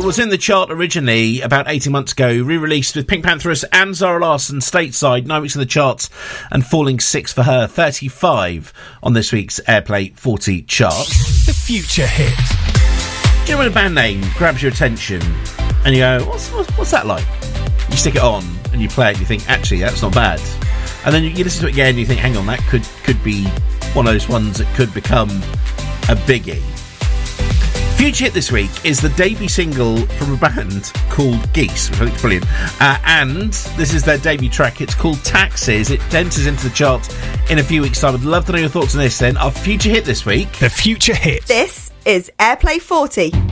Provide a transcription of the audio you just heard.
It was in the chart originally about 18 months ago, re-released with Pink Pantheress and Zara Larsson stateside, 9 weeks in the charts and falling 6 for her, 35 on this week's Airplay 40 chart. The future hit. Do you know when a band name grabs your attention and you go, what's that like? You stick it on and you play it and you think, actually, that's not bad. And then you listen to it again and you think, hang on, that could be one of those ones that could become a biggie. Future hit this week is the debut single from a band called Geese, which I think is brilliant. And this is their debut track. It's called Taxes. It enters into the charts in a few weeks' time. I'd love to know your thoughts on this then. Our future hit this week. The future hit. This is Airplay 40.